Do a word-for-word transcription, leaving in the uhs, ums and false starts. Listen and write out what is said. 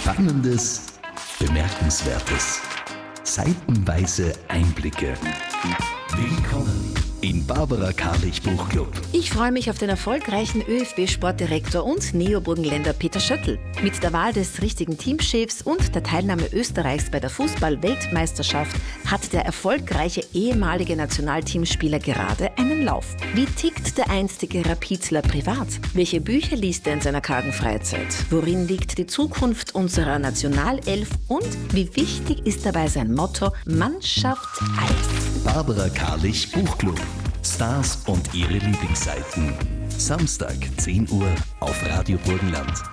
Spannendes, Bemerkenswertes, seitenweise Einblicke. Willkommen im Barbara Karlich Buchclub. Ich freue mich auf den erfolgreichen ÖFB-Sportdirektor und Neoburgenländer Peter Schöttl. Mit der Wahl des richtigen Teamchefs und der Teilnahme Österreichs bei der Fußball-Weltmeisterschaft hat der erfolgreiche ehemalige Nationalteamspieler gerade einen Lauf. Wie tickt der einstige Rapidler privat? Welche Bücher liest er in seiner kargen Freizeit? Worin liegt die Zukunft unserer Nationalelf? Und wie wichtig ist dabei sein Motto Mannschaft Eis? Barbara Karlich Buchclub. Stars und ihre Lieblingsseiten. Samstag, zehn Uhr auf Radio Burgenland.